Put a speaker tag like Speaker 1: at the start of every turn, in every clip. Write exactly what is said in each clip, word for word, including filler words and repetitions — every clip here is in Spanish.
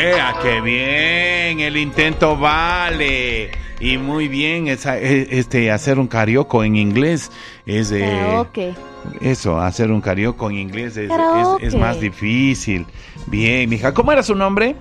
Speaker 1: Vea, qué bien, el intento vale. Y muy bien, esa, este, hacer un karaoke en inglés es... Eh,
Speaker 2: karaoke.
Speaker 1: Eso, hacer un karaoke en inglés es, es, es más difícil. Bien, mija, ¿cómo era su nombre?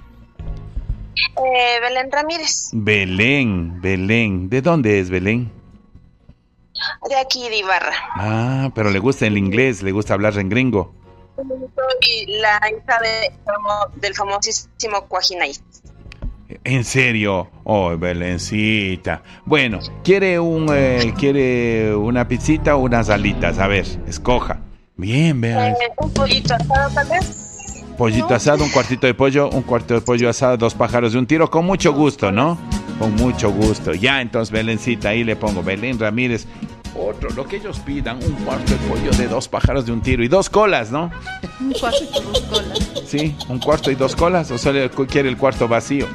Speaker 3: Eh, Belén Ramírez.
Speaker 1: Belén, Belén. ¿De dónde es Belén?
Speaker 3: De aquí, de Ibarra.
Speaker 1: Ah, pero le gusta el inglés, le gusta hablar en gringo.
Speaker 3: Soy la hija de, del famosísimo Cuajinay.
Speaker 1: ¿En serio? Oh, Belencita. Bueno, ¿quiere un eh, quiere una pizzita o unas alitas? A ver, escoja. Bien, vea.
Speaker 3: Eh, un pollito asado, tal vez.
Speaker 1: Pollito no. asado, un cuartito de pollo, un cuarto de pollo asado, dos pájaros de un tiro, con mucho gusto, ¿no? Con mucho gusto. Ya, entonces, Belencita, ahí le pongo Belén Ramírez. Otro, lo que ellos pidan, un cuarto de pollo de dos pájaros de un tiro y dos colas, ¿no?
Speaker 2: Un cuarto y dos colas.
Speaker 1: Sí, un cuarto y dos colas, o solo quiere el cuarto vacío.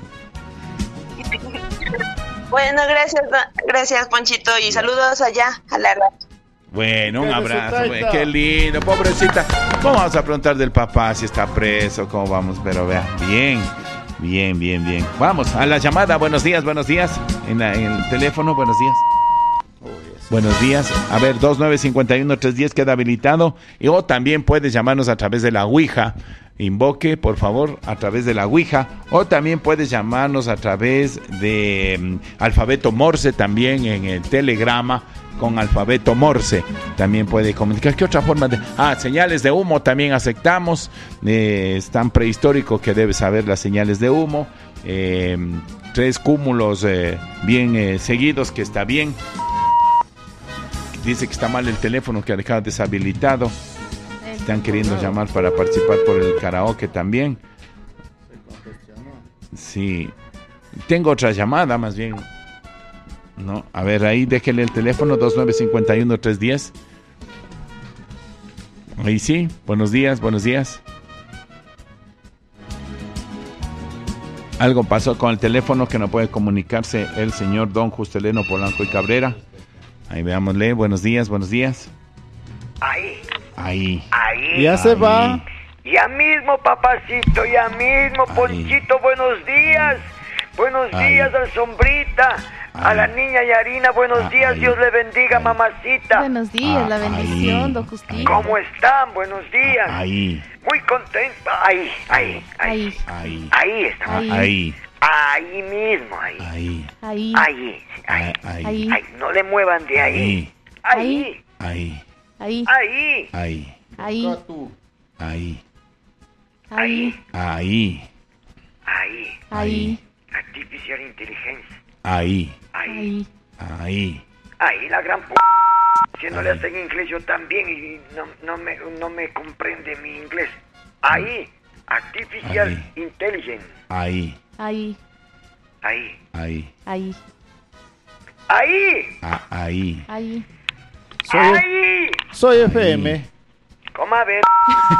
Speaker 3: Bueno, gracias, gracias, Ponchito, y saludos allá a la radio.
Speaker 1: Bueno, un abrazo, güey, qué lindo, pobrecita. ¿Cómo vamos a preguntar del papá si está preso? ¿Cómo vamos? Pero vea, bien, bien, bien, bien. Vamos a la llamada, buenos días, buenos días. En, la, en el teléfono, buenos días. Buenos días. A ver, dos nueve cinco uno tres uno cero queda habilitado. Y, o también puedes llamarnos a través de la Ouija. Invoque, por favor, a través de la Ouija. O también puedes llamarnos a través de um, alfabeto Morse, también en el telegrama con alfabeto Morse. También puede comunicar. ¿Qué otra forma de...? Ah, señales de humo también aceptamos. Eh, es tan prehistórico que debes saber las señales de humo. Eh, tres cúmulos eh, bien eh, seguidos, que está bien. Dice que está mal el teléfono, que ha dejado deshabilitado. Están queriendo llamar para participar por el karaoke también. Sí. Tengo otra llamada, más bien. No, a ver, ahí déjele el teléfono, dos nueve cinco uno tres uno cero. Ahí sí, buenos días, buenos días. Algo pasó con el teléfono que no puede comunicarse el señor Don Justeleno Polanco y Cabrera. Ahí veámosle, buenos días, buenos días.
Speaker 4: Ahí.
Speaker 1: Ahí.
Speaker 4: Ahí.
Speaker 5: Ya se
Speaker 1: ahí.
Speaker 5: va.
Speaker 4: Ya mismo, papacito, ya mismo, ahí. Ponchito, buenos días. Buenos ahí. días al Sombrita. Ahí. A la niña Yarina, buenos ahí. días, Dios le bendiga, ahí. mamacita.
Speaker 2: Buenos días, ah, la bendición,
Speaker 4: ahí.
Speaker 2: don Justín.
Speaker 4: ¿Cómo están? Buenos días.
Speaker 1: Ahí.
Speaker 4: Muy contento. Ahí, ahí, ahí.
Speaker 1: Ahí.
Speaker 4: Ahí está.
Speaker 1: Ahí. Ahí.
Speaker 4: Ahí mismo, ahí.
Speaker 1: Ahí.
Speaker 2: Ahí.
Speaker 4: Ahí. Ahí.
Speaker 1: Ahí.
Speaker 4: Ahí. Ahí. No le muevan de ahí.
Speaker 1: Ahí.
Speaker 4: Ahí.
Speaker 2: Ahí.
Speaker 4: Ahí.
Speaker 1: Ahí.
Speaker 2: Ahí.
Speaker 1: Ahí.
Speaker 4: Ahí.
Speaker 1: Ahí.
Speaker 4: Ahí.
Speaker 2: Ahí.
Speaker 4: Artificial Intelligence.
Speaker 1: Ahí.
Speaker 4: Ahí.
Speaker 1: Ahí.
Speaker 4: Ahí la gran p... Si no le hacen inglés yo también y no, no, me, no me comprende mi inglés. Ahí. Artificial
Speaker 1: ahí.
Speaker 4: Intelligence.
Speaker 1: Ahí.
Speaker 2: Ahí.
Speaker 4: Ahí.
Speaker 1: Ahí.
Speaker 2: Ahí.
Speaker 4: Ahí.
Speaker 1: Ah, ahí.
Speaker 2: Ahí.
Speaker 5: Soy,
Speaker 4: ahí.
Speaker 5: Soy F M.
Speaker 4: ¿Cómo a ver?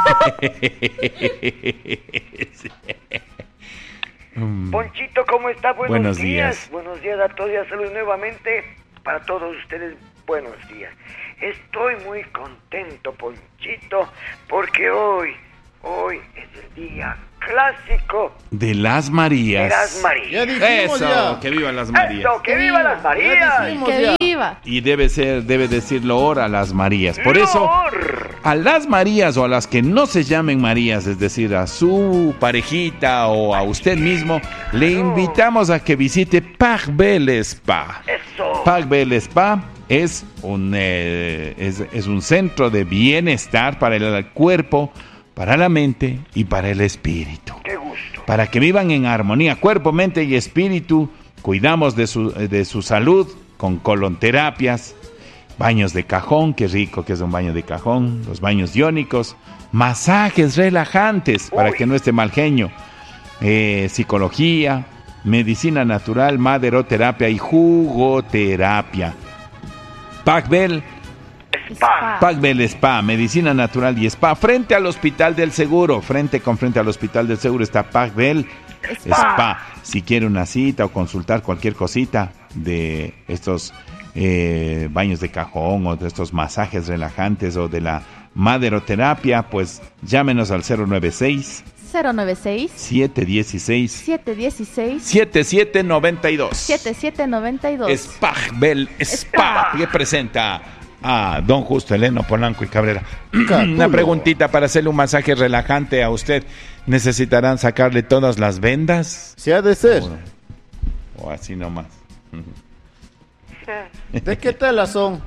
Speaker 1: Sí.
Speaker 4: Ponchito, ¿cómo está? Buenos,
Speaker 1: Buenos
Speaker 4: días.
Speaker 1: días.
Speaker 4: Buenos días a todos y a salud nuevamente. Para todos ustedes, buenos días. Estoy muy contento, Ponchito, porque hoy, hoy es el día clásico
Speaker 1: de las Marías.
Speaker 4: De las Marías.
Speaker 5: Ya dijimos
Speaker 1: Eso,
Speaker 5: ya.
Speaker 1: que vivan las Marías.
Speaker 4: Eso, que viva las Marías.
Speaker 2: Que viva.
Speaker 1: Y debe ser, debe decirlo ahora a las Marías. Por eso,
Speaker 4: Lor.
Speaker 1: a las Marías o a las que no se llamen Marías, es decir, a su parejita o a usted mismo, le invitamos a que visite Pach Bel Spa.
Speaker 4: Eso.
Speaker 1: Pach Bel Spa es un, eh, es, es un centro de bienestar para el cuerpo, para la mente y para el espíritu.
Speaker 4: Qué gusto.
Speaker 1: Para que vivan en armonía, cuerpo, mente y espíritu. Cuidamos de su, de su salud con colonterapias, baños de cajón, qué rico que es un baño de cajón, los baños iónicos, masajes relajantes para
Speaker 4: Uy.
Speaker 1: que no esté mal genio, eh, psicología, medicina natural, maderoterapia y jugoterapia. Pach Bel
Speaker 4: Spa.
Speaker 1: Pach Bel Spa, medicina natural y spa, frente al Hospital del Seguro, frente con frente al Hospital del Seguro está Pach Bel Spa. Spa. Si quiere una cita o consultar cualquier cosita de estos eh, baños de cajón o de estos masajes relajantes o de la maderoterapia, pues llámenos al cero nueve seis,
Speaker 2: cero nueve seis,
Speaker 1: siete uno seis,
Speaker 2: siete uno seis,
Speaker 1: siete siete nueve dos.
Speaker 2: siete siete nueve dos.
Speaker 1: Spachbel Spa, que presenta a don Justo Eleno Polanco y Cabrera.
Speaker 5: Capulo.
Speaker 1: Una preguntita para hacerle un masaje relajante a usted. ¿Necesitarán sacarle todas las vendas?
Speaker 5: Si ha de ser.
Speaker 1: O, o así nomás.
Speaker 5: ¿De qué tela son?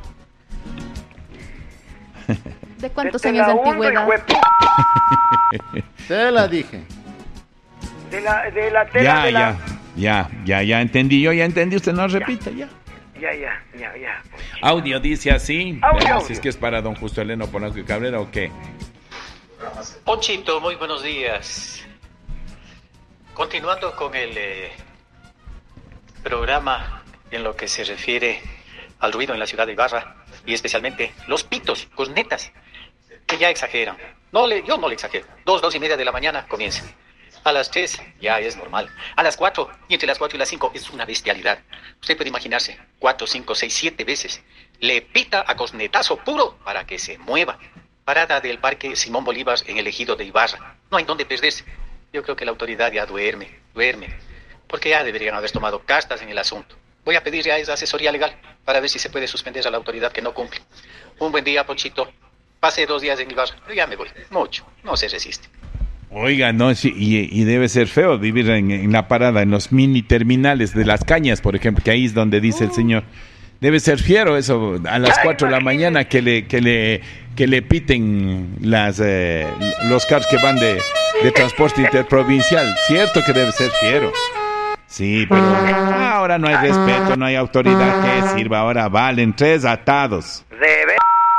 Speaker 2: ¿De cuántos
Speaker 4: De
Speaker 2: años de
Speaker 4: la uno,
Speaker 2: antigüedad?
Speaker 4: hijuepu-
Speaker 5: Tela, dije.
Speaker 4: De la, de la tela
Speaker 1: Ya,
Speaker 4: de la...
Speaker 1: ya, ya, ya, ya entendí. Yo ya entendí. Usted no repita, ya.
Speaker 4: Ya, ya, ya, ya.
Speaker 1: Audio dice así.
Speaker 4: Audio,
Speaker 1: Veamos
Speaker 4: audio.
Speaker 1: si es que es para don Justo Eleno Polanco y Cabrera o qué.
Speaker 6: Ponchito, muy buenos días. Continuando con el eh, programa en lo que se refiere al ruido en la ciudad de Ibarra y especialmente los pitos, cornetas, que ya exageran. No le, yo no le exagero. Dos, dos y media de la mañana comienzan. A las tres ya es normal. A las cuatro y entre las cuatro y las cinco es una bestialidad. Usted puede imaginarse, cuatro, cinco, seis, siete veces. Le pita a cornetazo puro para que se mueva. Parada del Parque Simón Bolívar en el ejido de Ibarra. No hay dónde perderse. Yo creo que la autoridad ya duerme, duerme. Porque ya deberían haber tomado cartas en el asunto. Voy a pedir ya esa asesoría legal para ver si se puede suspender a la autoridad que no cumple. Un buen día, Ponchito. Pasé dos días en Ibarra, pero ya me voy. Mucho, no se resiste.
Speaker 1: Oiga, no, sí, y, y debe ser feo vivir en, en la parada, en los mini terminales de Las Cañas, por ejemplo, que ahí es donde dice el señor. Debe ser fiero eso, a las
Speaker 4: Ya,
Speaker 1: cuatro de la
Speaker 4: imagínese.
Speaker 1: mañana que le que le que le piten las eh, los carros que van de, de transporte interprovincial. Cierto que debe ser fiero. Sí, pero ahora no hay respeto, no hay autoridad que sirva. Ahora valen tres atados.
Speaker 4: Debe...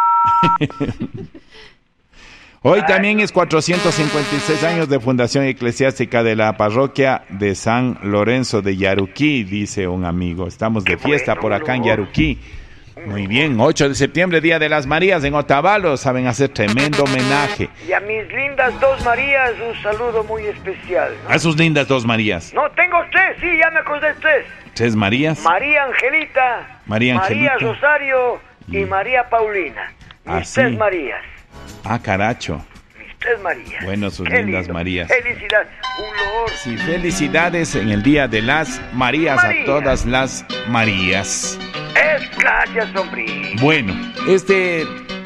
Speaker 1: Hoy también es cuatrocientos cincuenta y seis años de fundación eclesiástica de la parroquia de San Lorenzo de Yaruquí, dice un amigo. Estamos de
Speaker 4: Qué
Speaker 1: fiesta
Speaker 4: bueno,
Speaker 1: por acá en
Speaker 4: Lord.
Speaker 1: Yaruquí. Muy bien, ocho de septiembre, Día de las Marías en Otavalo. Saben hacer tremendo homenaje.
Speaker 4: Y a mis lindas dos Marías, un saludo muy especial, ¿no?
Speaker 1: A sus lindas dos Marías.
Speaker 4: No, tengo tres, sí, ya me acordé tres.
Speaker 1: ¿Tres Marías?
Speaker 4: María Angelita,
Speaker 1: María Angelita.
Speaker 4: Rosario y
Speaker 1: Y-
Speaker 4: María Paulina. Mis
Speaker 1: Ah, sí.
Speaker 4: tres Marías.
Speaker 1: Ah, caracho.
Speaker 4: Mis tres Marías.
Speaker 1: Bueno, sus
Speaker 4: Qué
Speaker 1: lindas
Speaker 4: lindo.
Speaker 1: Marías.
Speaker 4: Felicidades. Un loor.
Speaker 1: Sí, felicidades en el Día de las Marías
Speaker 4: María.
Speaker 1: a todas las Marías.
Speaker 4: Es gracias, hombre.
Speaker 1: Bueno, este,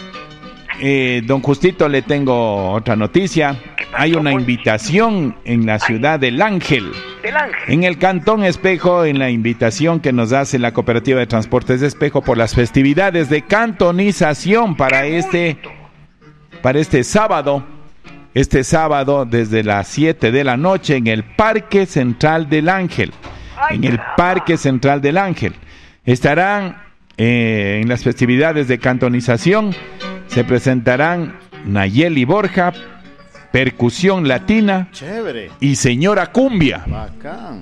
Speaker 1: eh, don Justito, le tengo otra noticia. Hay una invitación en la ciudad del Ángel,
Speaker 4: Del Ángel.
Speaker 1: en el Cantón Espejo, en la invitación que nos hace la Cooperativa de Transportes de Espejo por las festividades de cantonización para
Speaker 4: Qué
Speaker 1: este,
Speaker 4: gusto.
Speaker 1: para este sábado. Este sábado desde las siete de la noche en el Parque Central del Ángel.
Speaker 4: Ay,
Speaker 1: En el
Speaker 4: caramba.
Speaker 1: Parque Central del Ángel. Estarán eh, en las festividades de cantonización, se presentarán Nayeli Borja, Percusión Latina
Speaker 5: Chévere.
Speaker 1: y Señora Cumbia
Speaker 5: Bacán.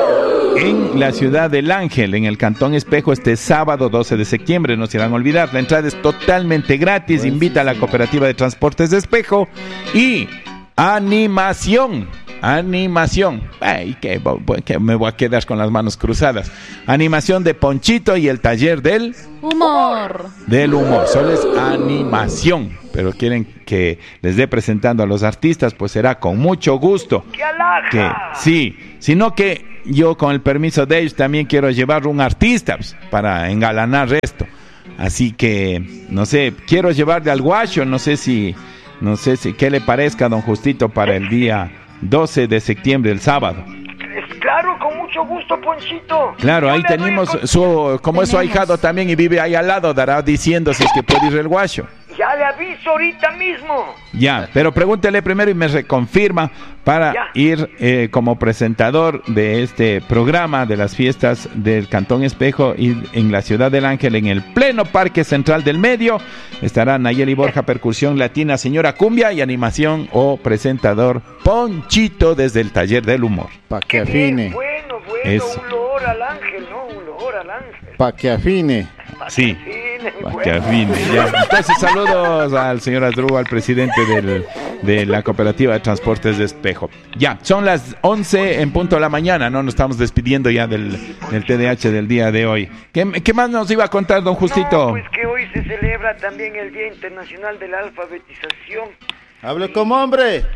Speaker 1: en la ciudad del Ángel, en el Cantón Espejo, este sábado doce de septiembre. No se van a olvidar, la entrada es totalmente gratis.
Speaker 5: Pues
Speaker 1: Invita a la
Speaker 5: sí.
Speaker 1: Cooperativa de Transportes de Espejo y animación. Animación. Ay, que, bo- bo- que me voy a quedar con las manos cruzadas. Animación de Ponchito y el taller del,
Speaker 2: Humor.
Speaker 1: del humor. Solo es animación. Pero quieren que les dé presentando a los artistas, pues será con mucho gusto.
Speaker 4: ¡Qué alhaja!
Speaker 1: Que sí, sino que yo con el permiso de ellos también quiero llevar un artista pues, para engalanar esto. Así que, no sé, quiero llevarle al guacho, no sé si, no sé si, qué le parezca, don Justito, para el día doce de septiembre, el sábado.
Speaker 4: Es claro, con mucho gusto, Ponchito.
Speaker 1: Claro,
Speaker 4: Yo
Speaker 1: ahí
Speaker 4: le doy
Speaker 1: tenemos
Speaker 4: el con-
Speaker 1: su, como es su
Speaker 2: Tenemos.
Speaker 1: ahijado también y vive ahí al lado, dará diciendo si es que puede ir el guacho.
Speaker 4: Ya le aviso ahorita mismo.
Speaker 1: Ya, pero pregúntele primero y me reconfirma para
Speaker 4: Ya.
Speaker 1: ir eh, como presentador de este programa de las fiestas del Cantón Espejo y en la Ciudad del Ángel, en el pleno Parque Central del Medio. Estará Nayeli Borja, Percusión Latina, Señora Cumbia y animación o presentador Ponchito desde el Taller del Humor.
Speaker 5: Pa' que
Speaker 4: Qué bien,
Speaker 5: afine.
Speaker 4: bueno, bueno,
Speaker 1: Eso.
Speaker 4: un loor al ángel, ¿no? Un loor al ángel.
Speaker 5: Pa' que afine.
Speaker 1: Sí.
Speaker 4: Afine,
Speaker 1: Pa'
Speaker 4: bueno.
Speaker 1: que afine, ya. Entonces, saludos al señor Asdrúbal, presidente del, de la Cooperativa de Transportes de Espejo. Ya, son las once en punto de la mañana, ¿no? Nos estamos despidiendo ya del, del T D A H del día de hoy. ¿Qué, qué más nos iba a contar, don Justito?
Speaker 4: No, pues que hoy se celebra también el Día Internacional de la Alfabetización.
Speaker 5: Hable como hombre.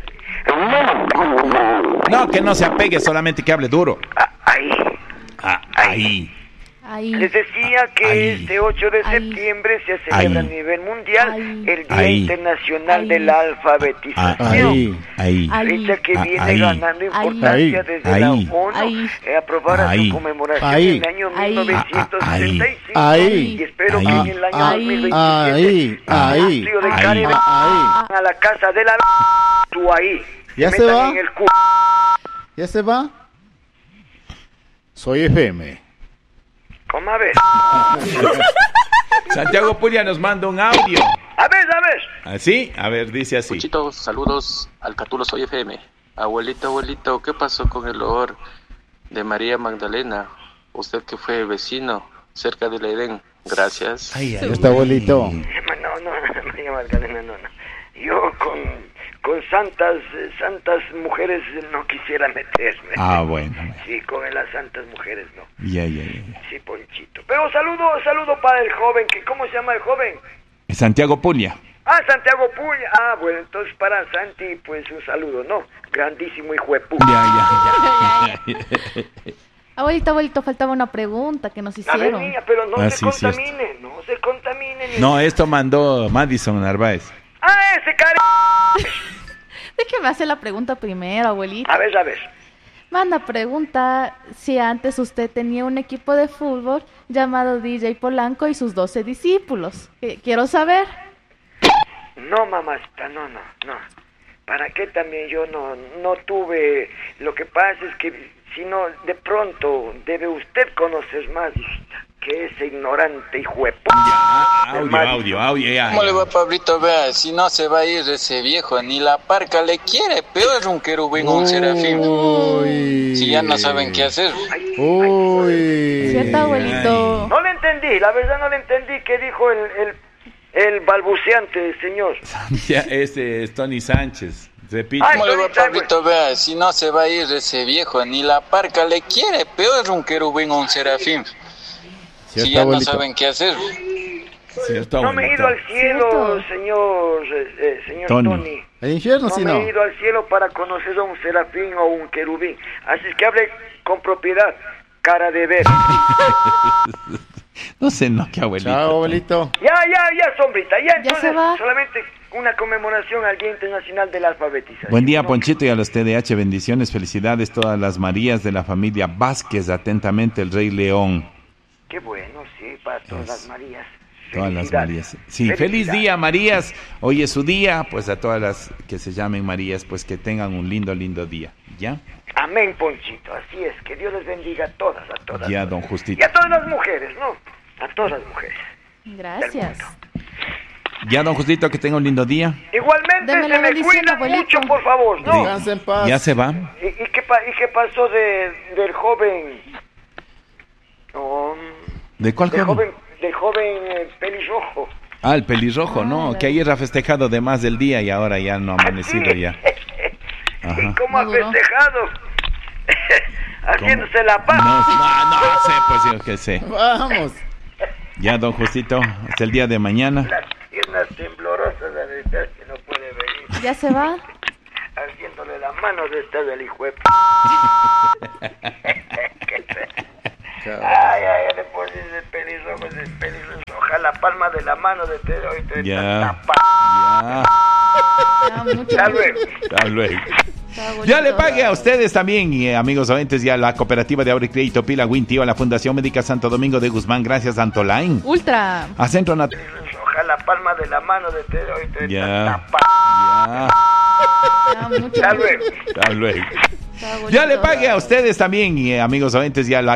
Speaker 1: No, que no se apegue, solamente que hable duro.
Speaker 4: Ah, ahí.
Speaker 1: Ah, ahí.
Speaker 2: Ahí.
Speaker 4: Les decía que
Speaker 1: Ahí.
Speaker 4: este ocho de
Speaker 2: Ahí.
Speaker 4: septiembre se celebra
Speaker 1: Ahí.
Speaker 4: a nivel mundial
Speaker 2: Ahí.
Speaker 4: el Día
Speaker 1: Ahí.
Speaker 4: Internacional
Speaker 2: Ahí.
Speaker 4: de la
Speaker 1: Ah,
Speaker 4: Alfabetización.
Speaker 5: Ahí.
Speaker 1: ahí.
Speaker 2: Ahí.
Speaker 4: Fecha que
Speaker 1: Ah,
Speaker 4: viene
Speaker 1: ahí.
Speaker 4: ganando importancia
Speaker 5: Ahí.
Speaker 4: desde
Speaker 1: Ahí.
Speaker 4: la ONU,
Speaker 2: Ahí.
Speaker 4: eh, aprobada
Speaker 1: Ahí.
Speaker 4: su conmemoración
Speaker 5: Ahí.
Speaker 4: en el año
Speaker 2: Ahí.
Speaker 4: mil novecientos sesenta y cinco.
Speaker 5: Ahí.
Speaker 4: Y espero que
Speaker 1: Ahí.
Speaker 4: en el año
Speaker 2: Ahí.
Speaker 4: dos mil veintisiete
Speaker 5: Ahí. Ahí.
Speaker 4: el río de
Speaker 1: Ahí.
Speaker 4: Caribe
Speaker 5: Ahí.
Speaker 4: a la casa de la tú ahí.
Speaker 5: ¿Ya
Speaker 4: Se
Speaker 5: se
Speaker 4: metan
Speaker 5: va?
Speaker 4: en el cu-
Speaker 5: ¿Ya se va? Soy F M.
Speaker 4: ¿Cómo a ver?
Speaker 1: Santiago Pulia nos manda un audio.
Speaker 4: A ver, a ver.
Speaker 1: ¿Así? A ver, dice así.
Speaker 7: Puchito, saludos al Catulo Soy F M. Abuelito, abuelito, ¿qué pasó con el olor de María Magdalena? Usted que fue vecino cerca del Edén. Gracias.
Speaker 1: Ay, ay,
Speaker 5: Está abuelito.
Speaker 4: No, no, María Magdalena, no, no. Yo con, con santas, eh, santas mujeres no quisiera meterme.
Speaker 1: Ah, bueno.
Speaker 4: Sí, con las santas mujeres no.
Speaker 1: Ya, ya, ya.
Speaker 4: Sí, Ponchito. Pero saludo, saludo para el joven, que ¿cómo se llama el joven?
Speaker 1: Santiago Pulia.
Speaker 4: Ah, Santiago Puya. Ah, bueno, entonces para Santi, pues un saludo, ¿no? Grandísimo hijo de puta.
Speaker 1: Ya, ya, ya.
Speaker 2: Abuelito, abuelito, faltaba una pregunta que nos
Speaker 4: A ver,
Speaker 2: hicieron.
Speaker 4: niña, pero no
Speaker 1: Ah,
Speaker 4: se
Speaker 1: sí, sí,
Speaker 4: contamine, no se contamine. Niña.
Speaker 1: No, esto mandó Madison Narváez.
Speaker 4: Ah, ese cari...
Speaker 2: Déjeme hacer la pregunta primero, abuelito.
Speaker 4: A ver, a ver.
Speaker 2: Manda pregunta si antes usted tenía un equipo de fútbol llamado D J Polanco y sus doce discípulos. Que- Quiero saber.
Speaker 4: No, mamacita, no, no, no. ¿Para qué también yo no, no tuve? Lo que pasa es que si no, de pronto debe usted conocer más, hijita, que ese ignorante hijo de puta.
Speaker 1: Ya, audio,
Speaker 4: Madison.
Speaker 1: audio, audio, ya.
Speaker 8: ¿Cómo le
Speaker 1: ya.
Speaker 8: va, Pablito? Vea, si no se va a ir ese viejo, ni la parca le quiere, peor un querubín o un serafín.
Speaker 5: Uy.
Speaker 8: Si ya no saben qué hacer.
Speaker 4: Ay,
Speaker 5: Uy.
Speaker 2: ¿Cierto, abuelito?
Speaker 4: no le entendí, la verdad no le entendí qué dijo el, el, el balbuceante señor.
Speaker 1: Ya, este es Tony Sánchez. Repite.
Speaker 4: Ay,
Speaker 8: ¿Cómo le va, Pablito? Vea, si no se va a ir ese viejo, ni la parca le quiere, peor un querubín o un serafín. Si
Speaker 5: ¿Cierto,
Speaker 8: ya no
Speaker 5: abuelito?
Speaker 8: saben qué hacer.
Speaker 1: Cierto,
Speaker 4: No me he
Speaker 1: abuelito.
Speaker 4: ido al cielo,
Speaker 2: ¿Cierto?
Speaker 4: señor, eh, eh, señor
Speaker 1: Tony.
Speaker 4: Tony.
Speaker 5: El infierno,
Speaker 4: No
Speaker 5: si
Speaker 4: me
Speaker 5: no.
Speaker 4: he ido al cielo para conocer a un serafín o un querubín. Así es que hable con propiedad, cara de ver.
Speaker 1: No sé, no, qué abuelito.
Speaker 5: Chao, abuelito.
Speaker 4: Ya, ya, ya, sombrita, ya. Entonces,
Speaker 2: se va?
Speaker 4: solamente una conmemoración al Día Internacional de la Alfabetización.
Speaker 1: Buen día,
Speaker 4: ¿no?
Speaker 1: Ponchito, y a los T D H, bendiciones, felicidades, todas las Marías de la familia Vázquez, atentamente el Rey León.
Speaker 4: Qué bueno, sí, para todas
Speaker 1: Es-
Speaker 4: las Marías.
Speaker 1: Todas las
Speaker 4: Felicidades.
Speaker 1: Marías. Sí, feliz
Speaker 4: Felicidades.
Speaker 1: día, Marías. Hoy es su día, pues a todas las que se llamen Marías, pues que tengan un lindo, lindo día. ¿Ya?
Speaker 4: Amén, Ponchito, así es. Que Dios les bendiga a todas, a todas.
Speaker 1: Ya,
Speaker 4: todas.
Speaker 1: don Justito.
Speaker 4: Y a todas las mujeres, ¿no? A todas las mujeres.
Speaker 2: Gracias.
Speaker 1: Ya, don Justito, que tenga un lindo día.
Speaker 4: Igualmente,
Speaker 2: Deme
Speaker 4: se
Speaker 2: la
Speaker 4: me
Speaker 2: bendición,
Speaker 4: cuidan
Speaker 2: abuelito.
Speaker 4: mucho, por favor, ¿no?
Speaker 5: Descansa en paz.
Speaker 1: ¿Ya se va?
Speaker 4: ¿Y, y qué, pa- y qué pasó de, del joven? No,
Speaker 1: ¿De cuál
Speaker 4: del
Speaker 1: joven?
Speaker 4: joven, del joven eh, pelirrojo.
Speaker 1: Ah, el pelirrojo, ¿no?
Speaker 2: Ah,
Speaker 1: Que ayer ha festejado de más del día y ahora ya no ha amanecido
Speaker 4: Sí.
Speaker 1: ya.
Speaker 4: ¿Y
Speaker 1: Ajá.
Speaker 4: cómo ha
Speaker 2: No duró.
Speaker 4: festejado? Haciéndose la paz.
Speaker 1: No, no, no sé, pues yo qué sé.
Speaker 5: Vamos.
Speaker 1: Ya, don Justito, hasta el día de mañana.
Speaker 4: Las piernas temblorosas de verdad que no puede venir.
Speaker 2: ¿Ya se va?
Speaker 4: Haciéndole la mano de este del hijo de p-
Speaker 5: Chao.
Speaker 4: Ay, ay, le pones el pelirrojo, el pelirrojo, la palma de la mano de este hoy te
Speaker 1: Ya.
Speaker 4: está pa-
Speaker 1: Ya,
Speaker 2: Ya, mucho
Speaker 4: Hasta
Speaker 2: gusto.
Speaker 4: luego.
Speaker 1: hasta luego.
Speaker 2: Chao, abuelito.
Speaker 1: Ya le pague a ustedes también, y, eh, amigos oyentes, y a la cooperativa de ahorro y crédito Pila Wintío, a la Fundación Médica Santo Domingo de Guzmán, gracias Antolain,
Speaker 2: Ultra.
Speaker 1: a Centro Nat...
Speaker 4: Pelirroja, la palma de la mano de este hoy te
Speaker 1: Ya.
Speaker 4: está pa-
Speaker 1: Ya,
Speaker 2: Ya, mucho
Speaker 4: Hasta
Speaker 2: gusto.
Speaker 4: luego.
Speaker 1: hasta luego.
Speaker 2: Chao,
Speaker 1: Ya le
Speaker 2: abuelito.
Speaker 1: pague a ustedes también, y, eh, amigos oyentes, y a la